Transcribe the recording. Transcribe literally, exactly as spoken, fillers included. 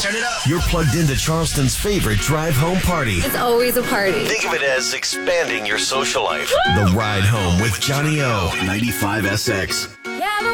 Turn it up. You're plugged into Charleston's favorite drive home party. It's always a party. Think of it as expanding your social life. The Ride Home with Johnny O. ninety-five S X. Yeah,